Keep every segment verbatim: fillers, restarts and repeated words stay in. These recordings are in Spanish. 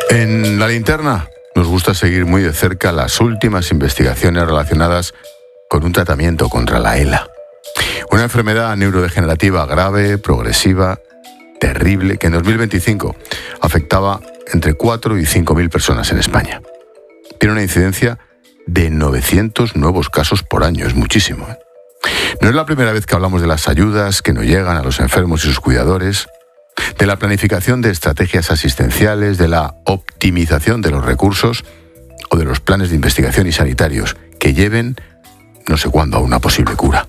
En La Linterna nos gusta seguir muy de cerca las últimas investigaciones relacionadas con un tratamiento contra la ELA. Una enfermedad neurodegenerativa grave, progresiva, terrible, que en dos mil veinticinco afectaba entre cuatro y cinco mil personas en España. Tiene una incidencia de novecientos nuevos casos por año, es muchísimo, ¿eh? No es la primera vez que hablamos de las ayudas que no llegan a los enfermos y sus cuidadores, de la planificación de estrategias asistenciales, de la optimización de los recursos o de los planes de investigación y sanitarios que lleven no sé cuándo a una posible cura.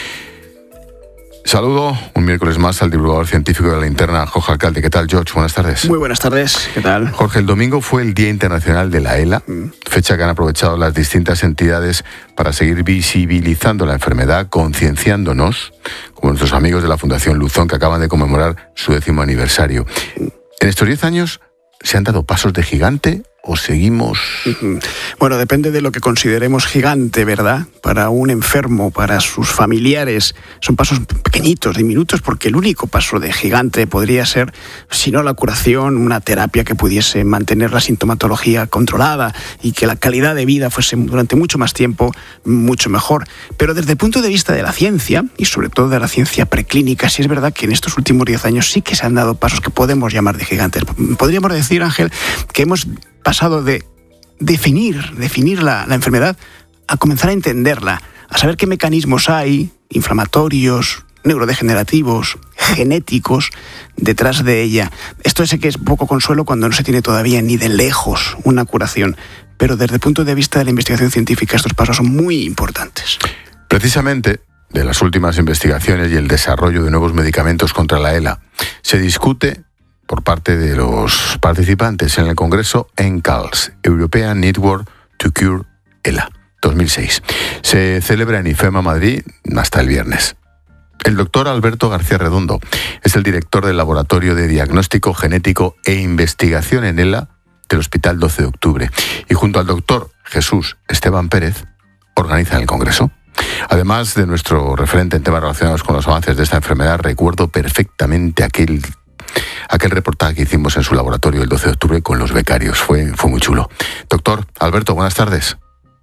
Saludo un miércoles más al divulgador científico de La Linterna, Jorge Alcalde. ¿Qué tal, George? Buenas tardes. Muy buenas tardes. ¿Qué tal? Jorge, el domingo fue el Día Internacional de la ELA, mm. fecha que han aprovechado las distintas entidades para seguir visibilizando la enfermedad, concienciándonos, como nuestros amigos de la Fundación Luzón, que acaban de conmemorar su décimo aniversario. En estos diez años, ¿se han dado pasos de gigante o seguimos...? Bueno, depende de lo que consideremos gigante, ¿verdad? Para un enfermo, para sus familiares, son pasos pequeñitos, diminutos, porque el único paso de gigante podría ser, si no la curación, una terapia que pudiese mantener la sintomatología controlada y que la calidad de vida fuese durante mucho más tiempo mucho mejor. Pero desde el punto de vista de la ciencia, y sobre todo de la ciencia preclínica, sí es verdad que en estos últimos diez años sí que se han dado pasos que podemos llamar de gigantes. Podríamos decir, Ángel, que hemos pasado de definir, definir la, la enfermedad a comenzar a entenderla, a saber qué mecanismos hay, inflamatorios, neurodegenerativos, genéticos, detrás de ella. Esto sé que es poco consuelo cuando no se tiene todavía ni de lejos una curación, pero desde el punto de vista de la investigación científica estos pasos son muy importantes. Precisamente, de las últimas investigaciones y el desarrollo de nuevos medicamentos contra la ELA, se discute por parte de los participantes en el Congreso ENCALS, European Network to Cure ELA, dos mil seis. Se celebra en IFEMA Madrid hasta el viernes. El doctor Alberto García Redondo es el director del Laboratorio de Diagnóstico Genético e Investigación en ELA del Hospital doce de octubre. Y junto al doctor Jesús Esteban Pérez organiza el Congreso. Además de nuestro referente en temas relacionados con los avances de esta enfermedad, recuerdo perfectamente aquel Aquel reportaje que hicimos en su laboratorio el doce de octubre con los becarios. Fue, fue muy chulo. Doctor Alberto, buenas tardes.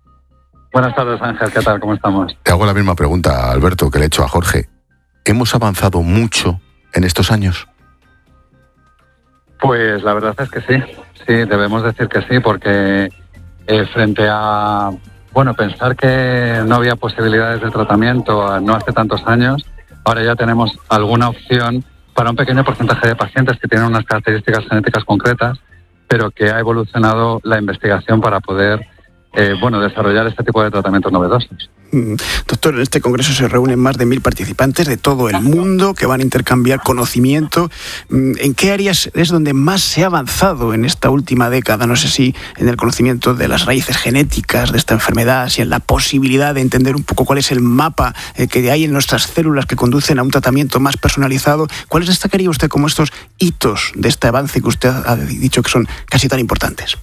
Buenas tardes, Ángel. ¿Qué tal? ¿Cómo estamos? Te hago la misma pregunta, Alberto, que le he hecho a Jorge. ¿Hemos avanzado mucho en estos años? Pues la verdad es que sí. Sí, debemos decir que sí, porque eh, frente a, bueno, pensar que no había posibilidades de tratamiento no hace tantos años, ahora ya tenemos alguna opción para un pequeño porcentaje de pacientes que tienen unas características genéticas concretas, pero que ha evolucionado la investigación para poder eh, bueno, desarrollar este tipo de tratamientos novedosos. Doctor, en este congreso se reúnen más de mil participantes de todo el mundo que van a intercambiar conocimiento. ¿En qué áreas es donde más se ha avanzado en esta última década? No sé si en el conocimiento de las raíces genéticas de esta enfermedad, si en la posibilidad de entender un poco cuál es el mapa que hay en nuestras células que conducen a un tratamiento más personalizado. ¿Cuáles destacaría usted como estos hitos de este avance que usted ha dicho que son casi tan importantes?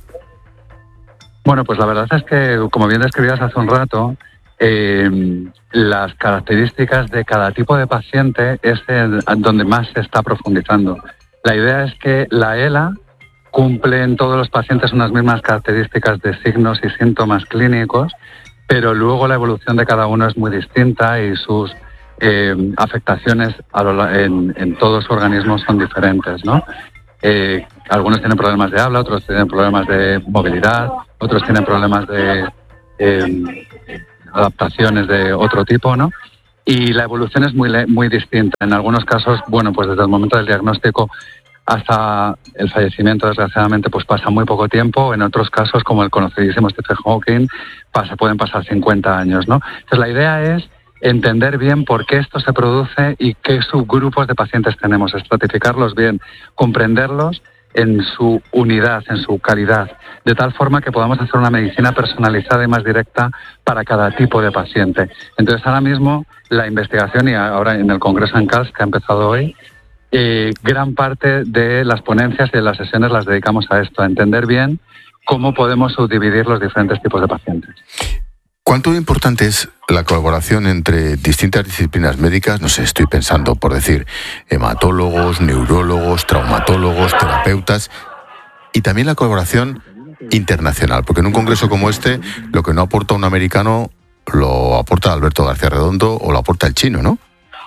Bueno, pues la verdad es que, como bien describías hace un rato, Eh, las características de cada tipo de paciente es el, donde más se está profundizando. La idea es que la ELA cumple en todos los pacientes unas mismas características de signos y síntomas clínicos, pero luego la evolución de cada uno es muy distinta y sus eh, afectaciones a lo, en, en todos los organismos son diferentes, ¿no? Eh, algunos tienen problemas de habla, otros tienen problemas de movilidad, otros tienen problemas de Eh, adaptaciones de otro tipo, ¿no? Y la evolución es muy muy distinta. En algunos casos, bueno, pues desde el momento del diagnóstico hasta el fallecimiento, desgraciadamente, pues pasa muy poco tiempo. En otros casos, como el conocidísimo Stephen Hawking, pasa, pueden pasar cincuenta años, ¿no? Entonces, la idea es entender bien por qué esto se produce y qué subgrupos de pacientes tenemos, estratificarlos bien, comprenderlos en su unidad, en su calidad, de tal forma que podamos hacer una medicina personalizada y más directa para cada tipo de paciente. Entonces, ahora mismo, la investigación, y ahora en el Congreso ENCALS, que ha empezado hoy, eh, gran parte de las ponencias y de las sesiones las dedicamos a esto, a entender bien cómo podemos subdividir los diferentes tipos de pacientes. ¿Cuánto importante es la colaboración entre distintas disciplinas médicas? No sé, estoy pensando, por decir, hematólogos, neurólogos, traumatólogos, terapeutas, y también la colaboración internacional, porque en un congreso como este, lo que no aporta un americano lo aporta Alberto García Redondo o lo aporta el chino, ¿no?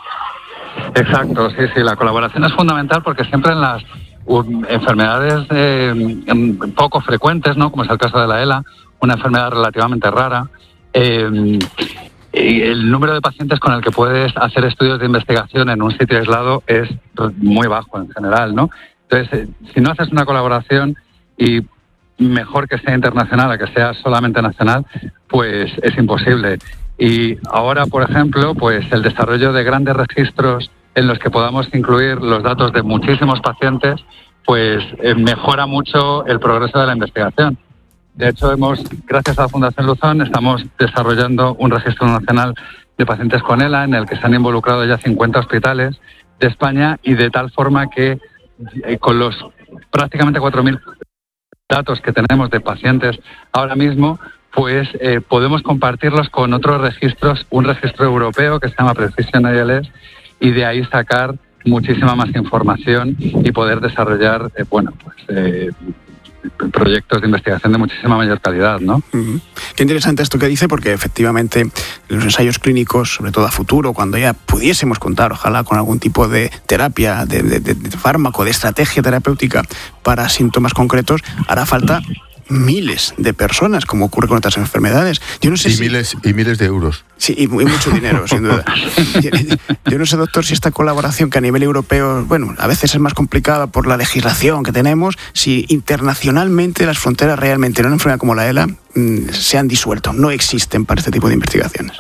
Exacto, sí, sí, la colaboración es fundamental porque siempre en las um, enfermedades eh, poco frecuentes, ¿no? Como es el caso de la ELA, una enfermedad relativamente rara, eh, y el número de pacientes con el que puedes hacer estudios de investigación en un sitio aislado es muy bajo en general, ¿no? Entonces, eh, si no haces una colaboración, y mejor que sea internacional a que sea solamente nacional, pues es imposible. Y ahora, por ejemplo, pues el desarrollo de grandes registros en los que podamos incluir los datos de muchísimos pacientes, pues eh, mejora mucho el progreso de la investigación. De hecho, hemos, gracias a la Fundación Luzón, estamos desarrollando un registro nacional de pacientes con ELA en el que se han involucrado ya cincuenta hospitales de España, y de tal forma que eh, con los prácticamente cuatro mil datos que tenemos de pacientes ahora mismo, pues eh, podemos compartirlos con otros registros, un registro europeo que se llama Precision A L S, y de ahí sacar muchísima más información y poder desarrollar, eh, bueno, pues eh, proyectos de investigación de muchísima mayor calidad, ¿no? Uh-huh. Qué interesante esto que dice, porque efectivamente los ensayos clínicos, sobre todo a futuro, cuando ya pudiésemos contar, ojalá, con algún tipo de terapia, de, de, de, de fármaco, de estrategia terapéutica para síntomas concretos, hará falta miles de personas, como ocurre con otras enfermedades. Yo no sé y si... miles y miles de euros. Sí, y mucho dinero, sin duda. Yo no sé, doctor, si esta colaboración, que a nivel europeo, bueno, a veces es más complicada por la legislación que tenemos, si internacionalmente las fronteras realmente en una enfermedad como la ELA se han disuelto, no existen para este tipo de investigaciones.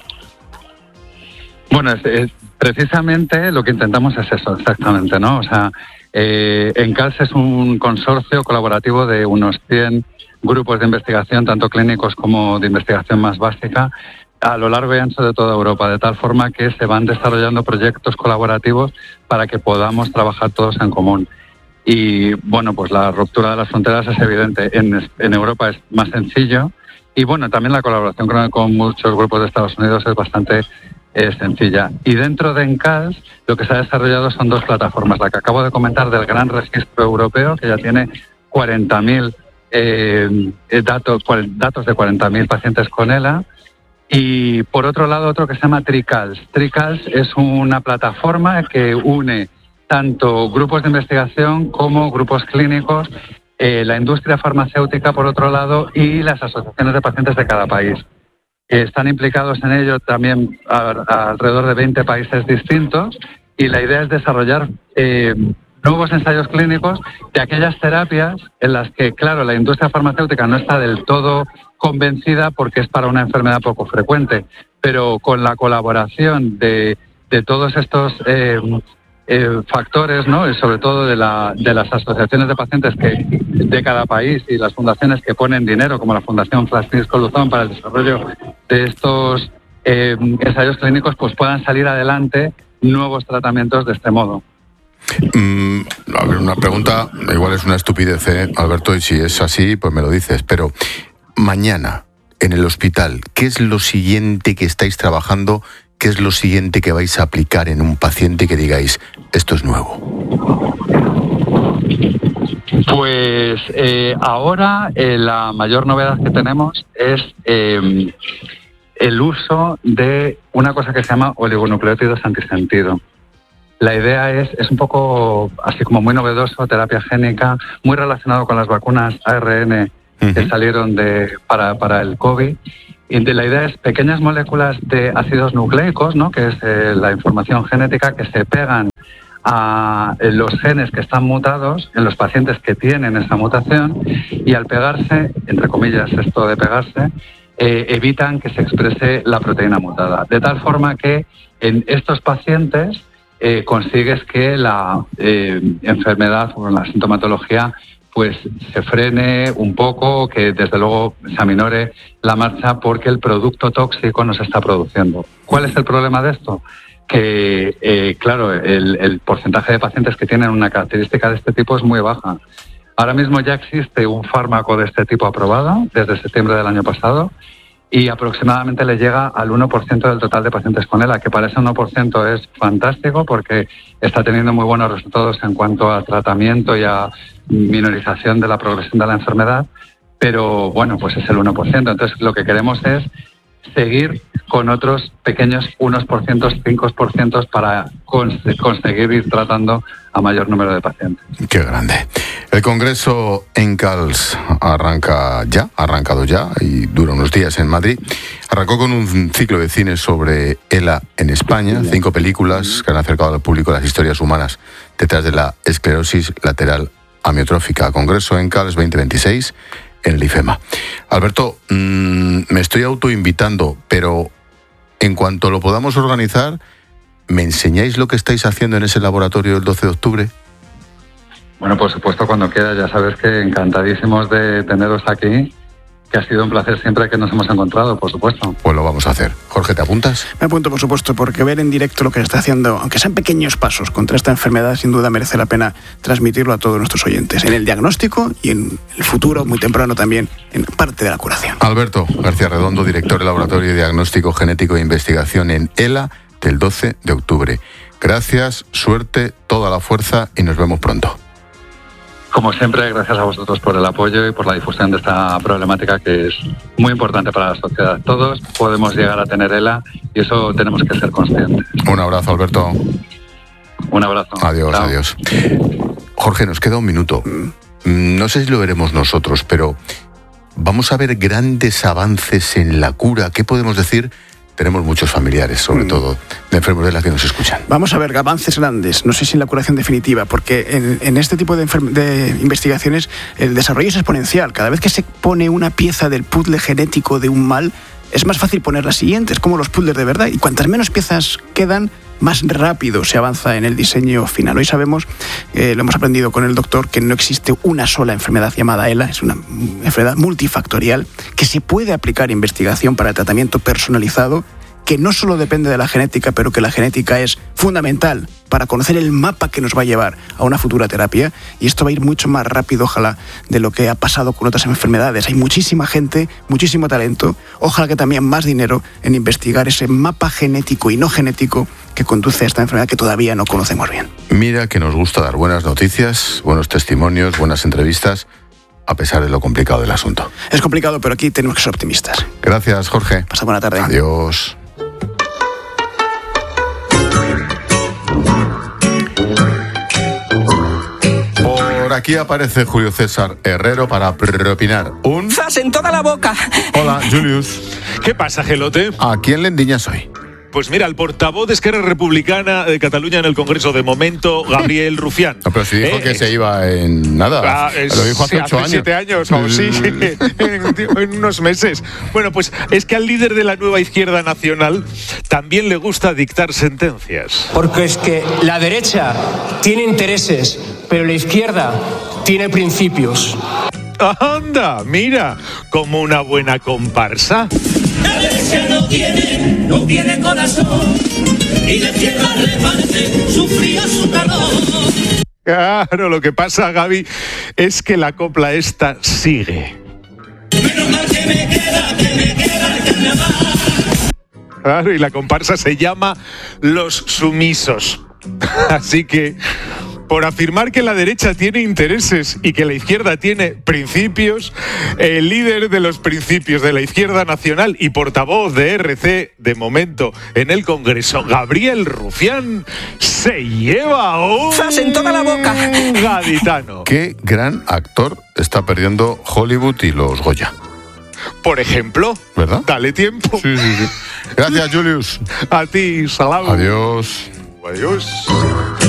Bueno, es, es, precisamente lo que intentamos es eso, exactamente, ¿no? O sea, eh, ENCALS es un consorcio colaborativo de unos cien grupos de investigación, tanto clínicos como de investigación más básica, a lo largo y ancho de toda Europa, de tal forma que se van desarrollando proyectos colaborativos para que podamos trabajar todos en común. Y bueno, pues la ruptura de las fronteras es evidente. En, en Europa es más sencillo, y bueno, también la colaboración con, con muchos grupos de Estados Unidos es bastante eh, sencilla. Y dentro de ENCALS lo que se ha desarrollado son dos plataformas. La que acabo de comentar del Gran Registro Europeo, que ya tiene cuarenta mil Eh, datos, datos de cuarenta mil pacientes con ELA, y por otro lado otro que se llama TRICALS. TRICALS es una plataforma que une tanto grupos de investigación como grupos clínicos, eh, la industria farmacéutica por otro lado, y las asociaciones de pacientes de cada país. Eh, están implicados en ello también a, a alrededor de veinte países distintos, y la idea es desarrollar eh, nuevos ensayos clínicos de aquellas terapias en las que, claro, la industria farmacéutica no está del todo convencida porque es para una enfermedad poco frecuente, pero con la colaboración de, de todos estos eh, eh, factores, ¿no? Y sobre todo de, la, de las asociaciones de pacientes que de cada país y las fundaciones que ponen dinero, como la Fundación Francisco Luzón, para el desarrollo de estos eh, ensayos clínicos, pues puedan salir adelante nuevos tratamientos de este modo. Mm, a ver, una pregunta, igual es una estupidez, ¿eh, Alberto? Y si es así, pues me lo dices. Pero mañana, en el hospital, ¿qué es lo siguiente que estáis trabajando? ¿Qué es lo siguiente que vais a aplicar en un paciente que digáis, esto es nuevo? Pues eh, ahora eh, la mayor novedad que tenemos es eh, el uso de una cosa que se llama oligonucleótidos antisentido. La idea es, es un poco así como muy novedoso, terapia génica, muy relacionado con las vacunas A R N uh-huh. que salieron de, para, para el COVID. Y de la idea es pequeñas moléculas de ácidos nucleicos, ¿no? Que es eh, la información genética, que se pegan a los genes que están mutados en los pacientes que tienen esa mutación, y al pegarse, entre comillas esto de pegarse, eh, evitan que se exprese la proteína mutada. De tal forma que en estos pacientes Eh, consigues que la eh, enfermedad o la sintomatología pues se frene un poco, que desde luego se aminore la marcha, porque el producto tóxico no se está produciendo. ¿Cuál es el problema de esto? Que, eh, claro, el, el porcentaje de pacientes que tienen una característica de este tipo es muy baja. Ahora mismo ya existe un fármaco de este tipo aprobado desde septiembre del año pasado, y aproximadamente le llega al uno por ciento del total de pacientes con ELA, que para ese uno por ciento es fantástico porque está teniendo muy buenos resultados en cuanto a tratamiento y a minorización de la progresión de la enfermedad, pero bueno, pues es el uno por ciento. Entonces lo que queremos es seguir con otros pequeños unos por cientos, cinco por cientos para cons- conseguir ir tratando a mayor número de pacientes. Qué grande. El Congreso ENCALS arranca ya, ha arrancado ya y dura unos días en Madrid. Arrancó con un ciclo de cine sobre ELA en España, cinco películas que han acercado al público las historias humanas detrás de la esclerosis lateral amiotrófica. Congreso ENCALS veinte veintiséis en el IFEMA. Alberto, mmm, me estoy autoinvitando, pero en cuanto lo podamos organizar, ¿me enseñáis lo que estáis haciendo en ese laboratorio el doce de octubre? Bueno, por supuesto, cuando quieras. Ya sabes que encantadísimos de teneros aquí, que ha sido un placer siempre que nos hemos encontrado, por supuesto. Pues lo vamos a hacer. Jorge, ¿te apuntas? Me apunto, por supuesto, porque ver en directo lo que se está haciendo, aunque sean pequeños pasos contra esta enfermedad, sin duda merece la pena transmitirlo a todos nuestros oyentes, en el diagnóstico y en el futuro, muy temprano también, en parte de la curación. Alberto García Redondo, director del Laboratorio de Diagnóstico Genético e Investigación en ELA, del doce de octubre. Gracias, suerte, toda la fuerza y nos vemos pronto. Como siempre, gracias a vosotros por el apoyo y por la difusión de esta problemática que es muy importante para la sociedad. Todos podemos llegar a tener ELA y eso tenemos que ser conscientes. Un abrazo, Alberto. Un abrazo. Adiós, Chao. adiós. Jorge, nos queda un minuto. No sé si lo veremos nosotros, pero vamos a ver grandes avances en la cura. ¿Qué podemos decir? Tenemos muchos familiares, sobre mm. todo, de enfermos de la que nos escuchan. Vamos a ver avances grandes, no sé si en la curación definitiva, porque en, en este tipo de, enfer- de investigaciones el desarrollo es exponencial. Cada vez que se pone una pieza del puzzle genético de un mal, es más fácil poner la siguiente, es como los puzzles de verdad. Y cuantas menos piezas quedan, más rápido se avanza en el diseño final. Hoy sabemos, eh, lo hemos aprendido con el doctor, que no existe una sola enfermedad llamada ELA, es una enfermedad multifactorial que se puede aplicar investigación para el tratamiento personalizado, que no solo depende de la genética, pero que la genética es fundamental para conocer el mapa que nos va a llevar a una futura terapia, y esto va a ir mucho más rápido, ojalá, de lo que ha pasado con otras enfermedades. Hay muchísima gente, muchísimo talento, ojalá que también más dinero en investigar ese mapa genético y no genético que conduce a esta enfermedad que todavía no conocemos bien. Mira que nos gusta dar buenas noticias, buenos testimonios, buenas entrevistas, a pesar de lo complicado del asunto. Es complicado, pero aquí tenemos que ser optimistas. Gracias, Jorge. Pasa buena tarde. Adiós. Por aquí aparece Julio César Herrero para propinar un... ¡Zas en toda la boca! Hola, Julius. ¿Qué pasa, Gelote? ¿A quién le endiñas hoy? Pues mira, el portavoz de Esquerra Republicana de Cataluña en el Congreso de momento, Gabriel Rufián. No, pero si dijo eh, que se iba en nada. Ah, es, lo dijo hace sí, ocho hace años. siete años, o sí, en, en unos meses. Bueno, pues es que al líder de la nueva izquierda nacional también le gusta dictar sentencias. Porque es que la derecha tiene intereses, pero la izquierda tiene principios. ¡Anda! Mira, como una buena comparsa. La derecha no tiene, no tiene corazón, y la izquierda reparte su frío, su calor. Claro, lo que pasa, Gaby, es que la copla esta sigue. Menos mal que me queda, que me queda el carnaval. Claro, y la comparsa se llama Los Sumisos. Así que, por afirmar que la derecha tiene intereses y que la izquierda tiene principios, el líder de los principios de la izquierda nacional y portavoz de R C, de momento, en el Congreso, Gabriel Rufián, se lleva un... ¡Zas en toda la boca! Gaditano. Qué gran actor está perdiendo Hollywood y los Goya. Por ejemplo, ¿verdad? Dale tiempo. Sí, sí, sí. Gracias, Julius. A ti, Salau. Adiós. Adiós.